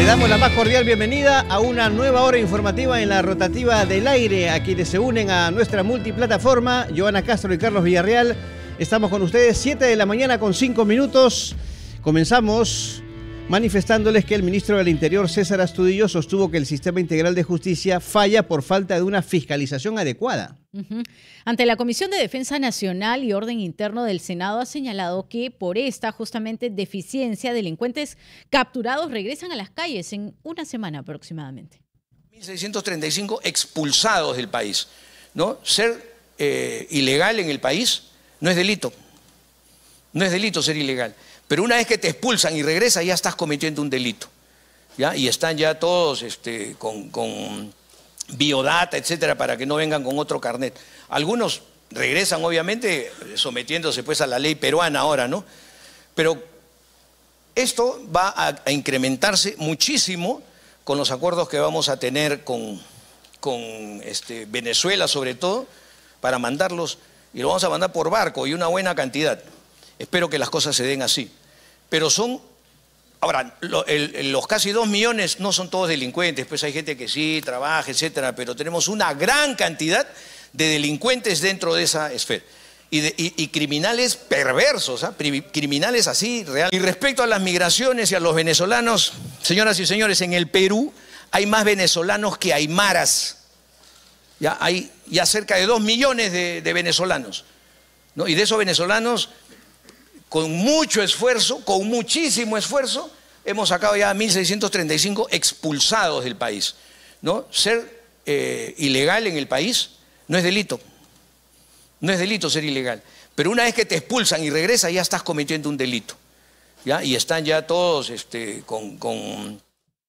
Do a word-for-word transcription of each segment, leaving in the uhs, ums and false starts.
damos la más cordial bienvenida a una nueva hora informativa en la rotativa del aire. A quienes se unen a nuestra multiplataforma, Joana Castro y Carlos Villarreal. Estamos con ustedes, siete de la mañana con cinco minutos. Comenzamos manifestándoles que el ministro del Interior, César Astudillo, sostuvo que el sistema integral de justicia falla por falta de una fiscalización adecuada. Uh-huh. Ante la Comisión de Defensa Nacional y Orden Interno del Senado ha señalado que por esta justamente deficiencia, delincuentes capturados regresan a las calles en una semana aproximadamente. mil seiscientos treinta y cinco expulsados del país, ¿no? Ser eh, ilegal en el país no es delito, no es delito ser ilegal. Pero una vez que te expulsan y regresas, ya estás cometiendo un delito, ¿ya? Y están ya todos este, con, con biodata, etcétera, para que no vengan con otro carnet. Algunos regresan, obviamente, sometiéndose pues a la ley peruana ahora, ¿no? Pero esto va a, a incrementarse muchísimo con los acuerdos que vamos a tener con, con este, Venezuela, sobre todo, para mandarlos, y lo vamos a mandar por barco, y una buena cantidad. Espero que las cosas se den así. Pero son, ahora, lo, el, los casi dos millones no son todos delincuentes, pues hay gente que sí, trabaja, etcétera, pero tenemos una gran cantidad de delincuentes dentro de esa esfera. Y, de, y, y criminales perversos, ¿eh? criminales así, real. Y respecto a las migraciones y a los venezolanos, señoras y señores, en el Perú hay más venezolanos que aymaras. Ya hay ya cerca de dos millones de, de venezolanos, ¿no? Y de esos venezolanos, con mucho esfuerzo, con muchísimo esfuerzo, hemos sacado ya mil seiscientos treinta y cinco expulsados del país, ¿no? Ser eh, ilegal en el país no es delito, no es delito ser ilegal. Pero una vez que te expulsan y regresas, ya estás cometiendo un delito, ¿ya? Y están ya todos este, con, con...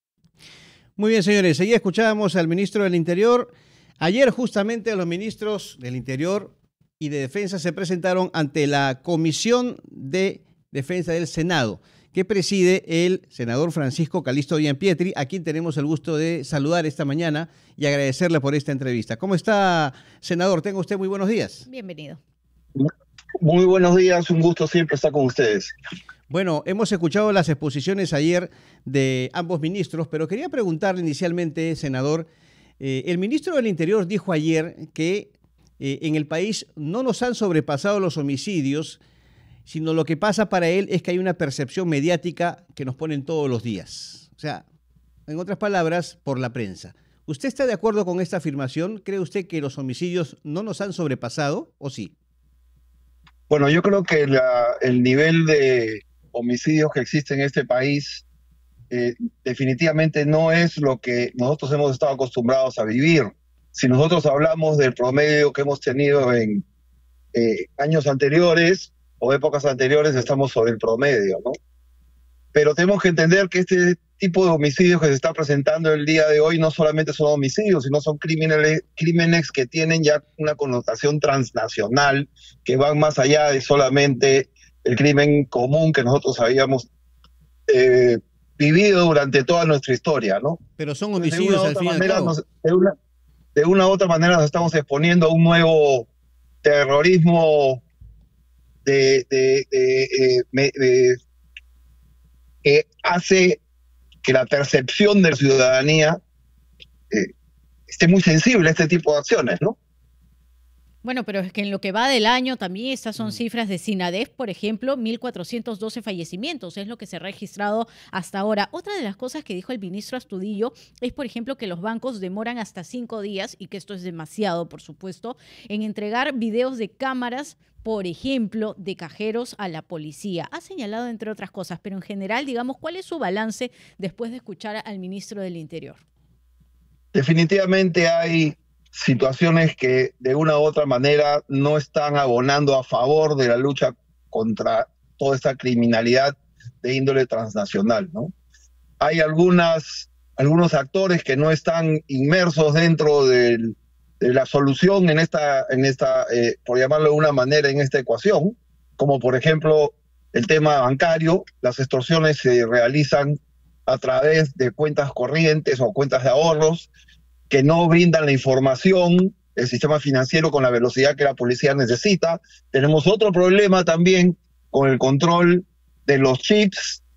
Muy bien, señores, ahí escuchábamos al ministro del Interior. Ayer justamente los ministros del Interior y de Defensa se presentaron ante la Comisión de Defensa del Senado, que preside el senador Francisco Calixto Gianpietri, a quien tenemos el gusto de saludar esta mañana y agradecerle por esta entrevista. ¿Cómo está, senador? Tenga usted muy buenos días. Bienvenido. Muy buenos días, un gusto siempre estar con ustedes. Bueno, hemos escuchado las exposiciones ayer de ambos ministros, pero quería preguntarle inicialmente, senador, eh, el ministro del Interior dijo ayer que Eh, en el país no nos han sobrepasado los homicidios, sino lo que pasa para él es que hay una percepción mediática que nos ponen todos los días. O sea, en otras palabras, por la prensa. ¿Usted está de acuerdo con esta afirmación? ¿Cree usted que los homicidios no nos han sobrepasado o sí? Bueno, yo creo que la, el nivel de homicidios que existe en este país eh, definitivamente no es lo que nosotros hemos estado acostumbrados a vivir. Si nosotros hablamos del promedio que hemos tenido en eh, años anteriores o épocas anteriores, estamos sobre el promedio, ¿no? Pero tenemos que entender que este tipo de homicidios que se está presentando el día de hoy no solamente son homicidios, sino son crímenes, crímenes que tienen ya una connotación transnacional, que van más allá de solamente el crimen común que nosotros habíamos eh, vivido durante toda nuestra historia, ¿no? Pero son homicidios al fin y al cabo. De una, de una u otra manera nos estamos exponiendo a un nuevo terrorismo de, de, de, de, de, que hace que la percepción de la ciudadanía eh, esté muy sensible a este tipo de acciones, ¿no? Bueno, pero es que en lo que va del año también estas son cifras de SINADEF, por ejemplo, mil cuatrocientos doce fallecimientos, es lo que se ha registrado hasta ahora. Otra de las cosas que dijo el ministro Astudillo es, por ejemplo, que los bancos demoran hasta cinco días, y que esto es demasiado, por supuesto, en entregar videos de cámaras, por ejemplo, de cajeros a la policía. Ha señalado, entre otras cosas, pero en general, digamos, ¿cuál es su balance después de escuchar al ministro del Interior? Definitivamente hay situaciones que de una u otra manera no están abonando a favor de la lucha contra toda esta criminalidad de índole transnacional, ¿no? Hay algunas, algunos actores que no están inmersos dentro del, de la solución en esta, en esta eh, por llamarlo de una manera, en esta ecuación, como por ejemplo el tema bancario. Las extorsiones se realizan a través de cuentas corrientes o cuentas de ahorros, que no brindan la información del sistema financiero con la velocidad que la policía necesita. Tenemos otro problema también con el control de los chips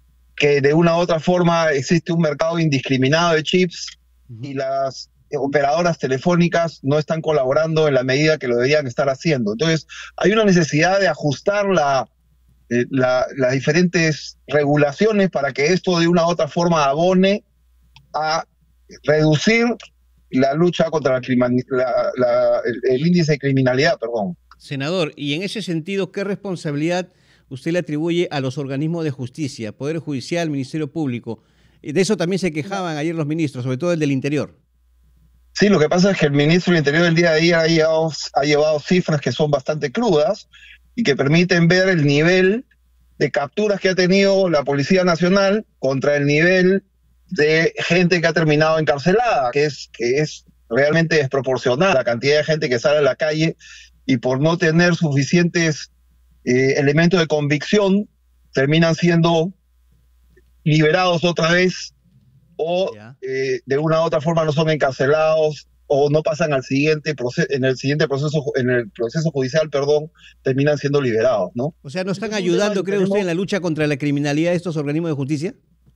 que de una u otra forma existe un mercado indiscriminado de chips uh-huh. y las operadoras telefónicas no están colaborando en la medida que lo deberían estar haciendo. Entonces, hay una necesidad de ajustar la, eh, la, las diferentes regulaciones para que esto de una u otra forma abone a reducir la lucha contra la, la, la el, el índice de criminalidad, perdón. Senador, y en ese sentido, ¿qué responsabilidad usted le atribuye a los organismos de justicia, Poder Judicial, Ministerio Público? De eso también se quejaban ayer los ministros, sobre todo el del Interior. Sí, lo que pasa es que el ministro del Interior del día de ayer ha llevado, ha llevado cifras que son bastante crudas y que permiten ver el nivel de capturas que ha tenido la Policía Nacional contra el nivel de gente que ha terminado encarcelada, que es, que es realmente desproporcionada la cantidad de gente que sale a la calle y por no tener suficientes eh, elementos de convicción terminan siendo liberados otra vez o eh, de una u otra forma no son encarcelados o no pasan al siguiente proceso, en el siguiente proceso, en el proceso judicial, perdón, terminan siendo liberados, ¿no? O sea, ¿no están ayudando, cree usted, en la lucha contra la criminalidad de estos organismos de justicia?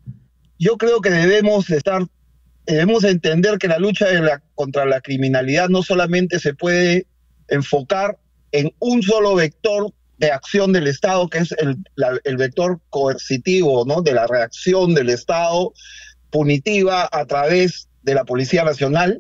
Yo creo que debemos estar, debemos entender que la lucha de la, contra la criminalidad no solamente se puede enfocar en un solo vector de acción del Estado, que es el, la, el vector coercitivo, ¿no? De la reacción del Estado punitiva a través de la Policía Nacional,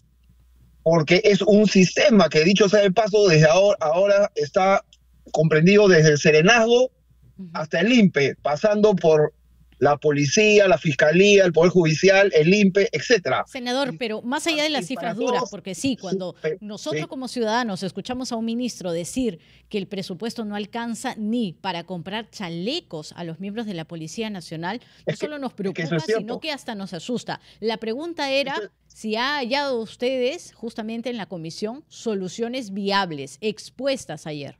porque es un sistema que, dicho sea de paso, desde ahora, ahora está comprendido desde el serenazgo hasta el I N P E, pasando por la policía, la fiscalía, el Poder Judicial, el I N P E, etcétera. Senador, pero más allá de las cifras duras, porque sí, cuando nosotros como ciudadanos escuchamos a un ministro decir que el presupuesto no alcanza ni para comprar chalecos a los miembros de la Policía Nacional, no solo nos preocupa, sino que hasta nos asusta. La pregunta era si ha hallado ustedes, justamente en la comisión, soluciones viables, expuestas ayer.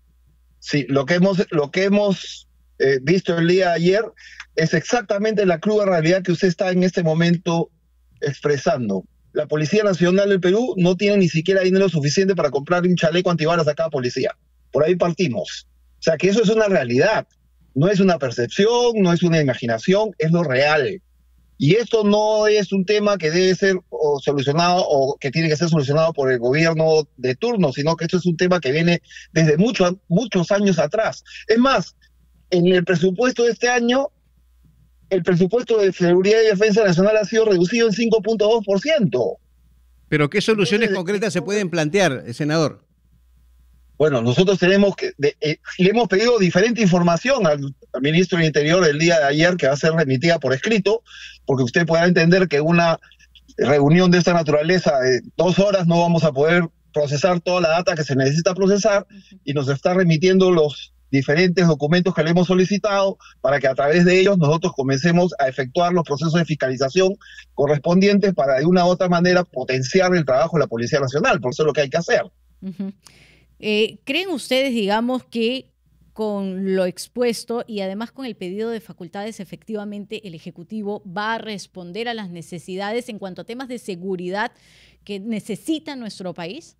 Sí, lo que hemos, lo que hemos eh, visto el día de ayer es exactamente la cruda realidad que usted está en este momento expresando. La Policía Nacional del Perú no tiene ni siquiera dinero suficiente para comprar un chaleco antibalas a cada policía. Por ahí partimos. O sea que eso es una realidad. No es una percepción, no es una imaginación, es lo real. Y esto no es un tema que debe ser o solucionado o que tiene que ser solucionado por el gobierno de turno, sino que esto es un tema que viene desde muchos, muchos años atrás. Es más, en el presupuesto de este año, el presupuesto de Seguridad y Defensa Nacional ha sido reducido en cinco punto dos por ciento. ¿Pero qué soluciones Entonces, concretas se pueden plantear, senador? Bueno, nosotros tenemos que, de, eh, le hemos pedido diferente información al, al ministro del Interior el día de ayer, que va a ser remitida por escrito, porque usted podrá entender que una reunión de esta naturaleza de dos horas no vamos a poder procesar toda la data que se necesita procesar, uh-huh. y nos está remitiendo los diferentes documentos que le hemos solicitado para que a través de ellos nosotros comencemos a efectuar los procesos de fiscalización correspondientes para de una u otra manera potenciar el trabajo de la Policía Nacional, por eso es lo que hay que hacer. Uh-huh. Eh, ¿Creen ustedes, digamos, que con lo expuesto y además con el pedido de facultades, efectivamente el Ejecutivo va a responder a las necesidades en cuanto a temas de seguridad que necesita nuestro país?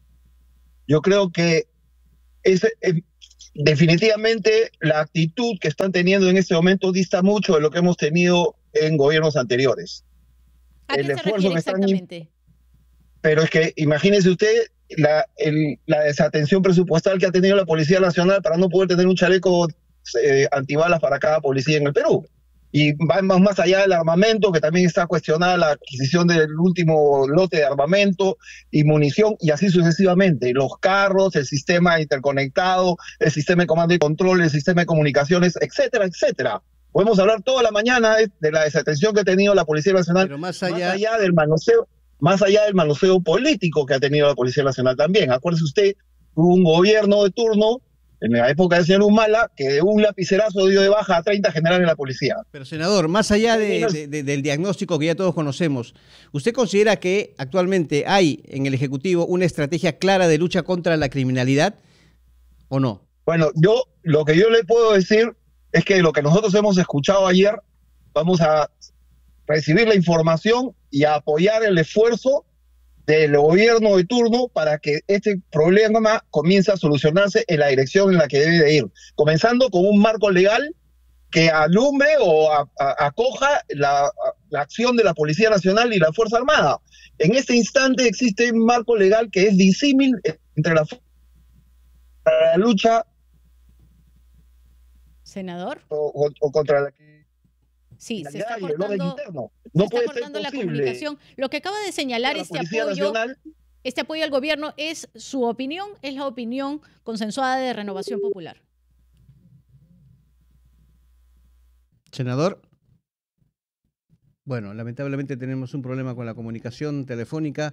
Yo creo que es, eh, definitivamente la actitud que están teniendo en este momento dista mucho de lo que hemos tenido en gobiernos anteriores. ¿A el qué esfuerzo se refiere exactamente? Están, pero es que imagínese usted la, el, la desatención presupuestal que ha tenido la Policía Nacional para no poder tener un chaleco eh, antibalas para cada policía en el Perú. Y va más, más allá del armamento, que también está cuestionada la adquisición del último lote de armamento y munición, y así sucesivamente. Los carros, el sistema interconectado, el sistema de comando y control, el sistema de comunicaciones, etcétera, etcétera. Podemos hablar toda la mañana de la desatención que ha tenido la Policía Nacional, pero más allá, más allá del manoseo, más allá del manoseo político que ha tenido la Policía Nacional también. Acuérdese usted, hubo un gobierno de turno en la época del señor Humala, que de un lapicerazo dio de baja a treinta generales de la policía. Pero, senador, más allá de, de, de, del diagnóstico que ya todos conocemos, ¿usted considera que actualmente hay en el Ejecutivo una estrategia clara de lucha contra la criminalidad o no? Bueno, yo lo que yo le puedo decir es que lo que nosotros hemos escuchado ayer, vamos a recibir la información y a apoyar el esfuerzo del gobierno de turno para que este problema comience a solucionarse en la dirección en la que debe de ir, comenzando con un marco legal que alumbre o a, a, acoja la, la acción de la Policía Nacional y la Fuerza Armada. En este instante existe un marco legal que es disímil entre la, la lucha senador o, o, o contra la sí la se está y el orden cortando, interno. se No está puede cortando ser la posible comunicación. Lo que acaba de señalar que la este Policía apoyo Nacional este apoyo al gobierno es su opinión, es la opinión consensuada de Renovación Popular. Senador. Bueno, lamentablemente tenemos un problema con la comunicación telefónica.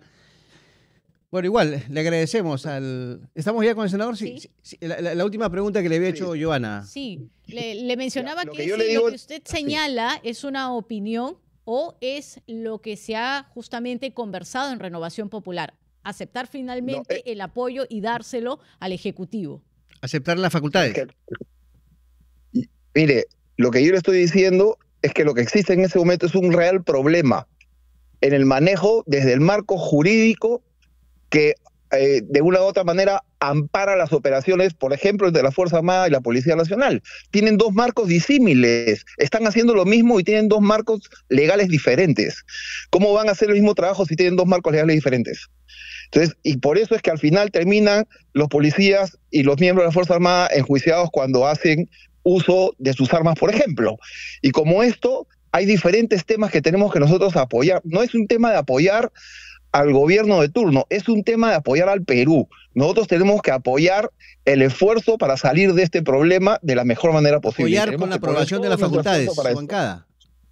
Bueno, igual, le agradecemos al... ¿Estamos ya con el senador? Sí. sí, sí. La, la, la última pregunta que le había sí. hecho Joana. Sí, le, le mencionaba ya, lo que, que, yo si le digo, lo que usted señala sí. es una opinión o es lo que se ha justamente conversado en Renovación Popular. Aceptar finalmente no, eh, el apoyo y dárselo al Ejecutivo. Aceptar las facultades. Es que, mire, lo que yo le estoy diciendo es que lo que existe en ese momento es un real problema en el manejo desde el marco jurídico que eh, de una u otra manera ampara las operaciones, por ejemplo, de la Fuerza Armada y la Policía Nacional. Tienen dos marcos disímiles, están haciendo lo mismo y tienen dos marcos legales diferentes. ¿Cómo van a hacer el mismo trabajo si tienen dos marcos legales diferentes? Entonces, y por eso es que al final terminan los policías y los miembros de la Fuerza Armada enjuiciados cuando hacen uso de sus armas, por ejemplo. Y como esto, hay diferentes temas que tenemos que nosotros apoyar. No es un tema de apoyar al gobierno de turno, es un tema de apoyar al Perú. Nosotros tenemos que apoyar el esfuerzo para salir de este problema de la mejor manera posible. Apoyar con la aprobación de las facultades, su bancada.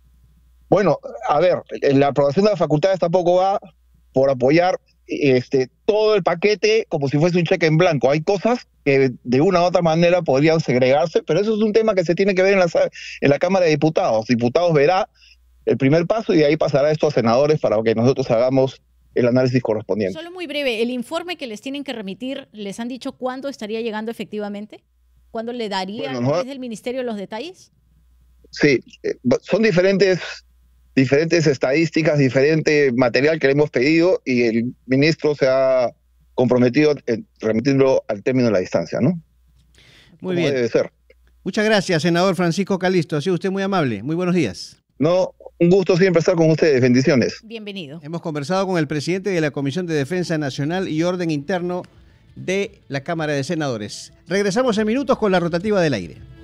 Bueno, a ver, la aprobación de las facultades tampoco va por apoyar este, todo el paquete como si fuese un cheque en blanco. Hay cosas que de una u otra manera podrían segregarse, pero eso es un tema que se tiene que ver en la, en la Cámara de Diputados. Diputados verá el primer paso y de ahí pasará esto a senadores para que nosotros hagamos el análisis correspondiente. Solo muy breve, ¿el informe que les tienen que remitir, les han dicho cuándo estaría llegando efectivamente? ¿Cuándo le daría bueno, ¿no? desde el Ministerio los detalles? Sí, eh, son diferentes, diferentes estadísticas, diferente material que le hemos pedido y el ministro se ha comprometido en remitirlo al término de la distancia, ¿no? Muy bien. Debe ser. Muchas gracias, senador Francisco Calisto. Ha sido usted muy amable. Muy buenos días. No, un gusto siempre estar con ustedes. Bendiciones. Bienvenido. Hemos conversado con el presidente de la Comisión de Defensa Nacional y Orden Interno de la Cámara de Senadores. Regresamos en minutos con la rotativa del aire.